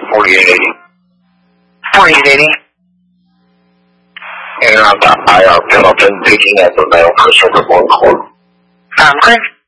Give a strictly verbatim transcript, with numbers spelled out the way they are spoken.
forty-eight eighty. forty-eight eighty. And I'm got I R Pendleton picking up the mail for Circuit One Court. Um, Chris?